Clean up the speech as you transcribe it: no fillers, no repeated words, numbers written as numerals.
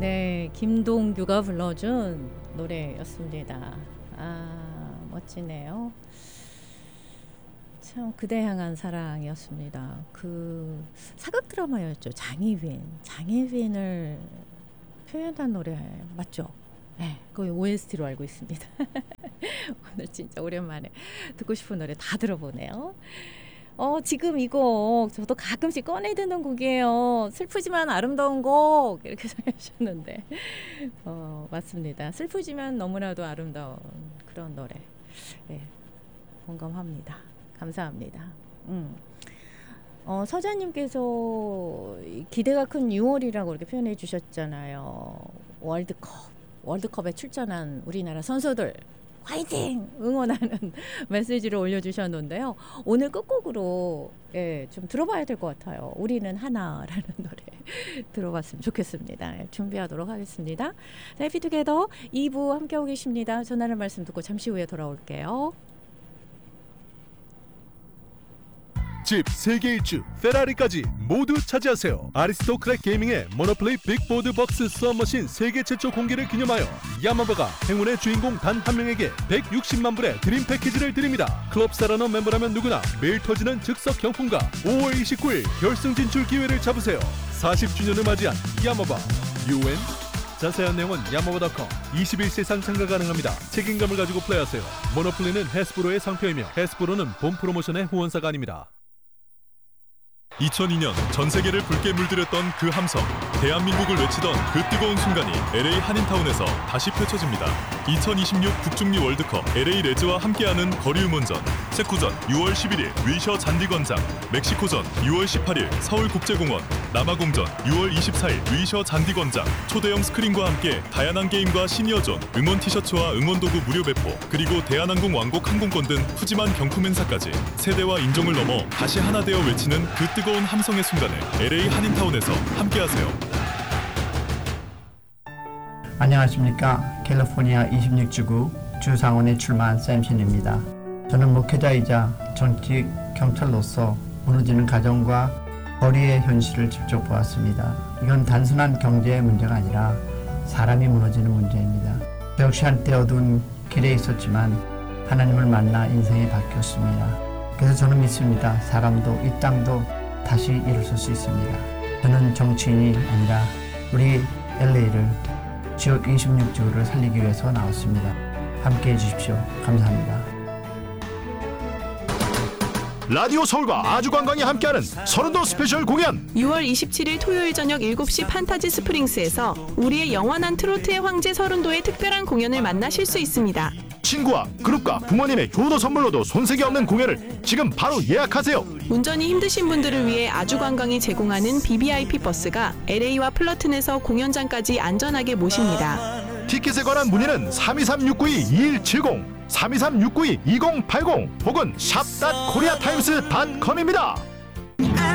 네, 김동규가 불러준 노래였습니다. 멋지네요. 참 그대 향한 사랑이었습니다. 그 사극 드라마였죠. 장혜빈을 표현한 노래 맞죠? 네, 거의 OST로 알고 있습니다. 오늘 진짜 오랜만에 듣고 싶은 노래 다 들어보네요. 지금 이 곡 저도 가끔씩 꺼내 듣는 곡이에요. 슬프지만 아름다운 곡 이렇게 생각하셨는데 맞습니다. 슬프지만 너무나도 아름다운 그런 노래. 네, 공감합니다. 감사합니다. 서자님께서 기대가 큰 6월이라고 이렇게 표현해 주셨잖아요. 월드컵에 출전한 우리나라 선수들 화이팅! 응원하는 메시지를 올려주셨는데요. 오늘 끝곡으로 좀 들어봐야 될 것 같아요. 우리는 하나라는 노래 들어봤으면 좋겠습니다. 준비하도록 하겠습니다. 자, 해피투게더 2부 함께하고 계십니다. 전하는 말씀 듣고 잠시 후에 돌아올게요. 집, 세계 일주, 페라리까지 모두 차지하세요. 아리스토크랙 게이밍의 모노플레이 빅보드 박스 수압머신 세계 최초 공개를 기념하여 야마바가 행운의 주인공 단 한 명에게 160만 불의 드림 패키지를 드립니다. 클럽 사라너 멤버라면 누구나 매일 터지는 즉석 경품과 5월 29일 결승 진출 기회를 잡으세요. 40주년을 맞이한 야마바 UN 자세한 내용은 야마바.com. 21세상 참가 가능합니다. 책임감을 가지고 플레이하세요. 모노플레이는 해스브로의 상표이며 해스브로는 본 프로모션의 후원사가 아닙니다. 2002년 전 세계를 붉게 물들였던 그 함성, 대한민국을 외치던 그 뜨거운 순간이 LA 한인타운에서 다시 펼쳐집니다. 2026 북중미 월드컵 LA 레즈와 함께하는 거리 응원전. 체코전 6월 11일 위셔 잔디광장, 멕시코전 6월 18일 서울국제공원, 남아공전 6월 24일 위셔 잔디광장. 초대형 스크린과 함께 다양한 게임과 시니어존, 응원 티셔츠와 응원도구 무료 배포, 그리고 대한항공 왕복 항공권 등 푸짐한 경품 행사까지 세대와 인종을 넘어 다시 하나 되어 외치는 그 뜨거운 함성의 순간을 LA 한인타운에서 함께하세요. 안녕하십니까. 캘리포니아 26지구 주상원에 출마한 샘신입니다. 저는 목회자이자 전직 경찰로서 무너지는 가정과 거리의 현실을 직접 보았습니다. 이건 단순한 경제의 문제가 아니라 사람이 무너지는 문제입니다. 저 역시 한때 어두운 길에 있었지만 하나님을 만나 인생이 바뀌었습니다. 그래서 저는 믿습니다. 사람도 이 땅도 다시 일어설 수 있습니다. 저는 정치인이 아니라 우리 LA를 지역 26지구를 살리기 위해서 나왔습니다. 함께해 주십시오. 감사합니다. 라디오 서울과 아주관광이 함께하는 서른도 스페셜 공연. 6월 27일 토요일 저녁 7시 판타지 스프링스에서 우리의 영원한 트로트의 황제 서른도의 특별한 공연을 만나실 수 있습니다. 친구와 그룹과 부모님의 효도 선물로도 손색이 없는 공연을 지금 바로 예약하세요. 운전이 힘드신 분들을 위해 아주관광이 제공하는 BBIP 버스가 LA와 플러튼에서 공연장까지 안전하게 모십니다. 티켓에 관한 문의는 323-692-2170, 323-692-2080 혹은 shop.koreatimes.com입니다.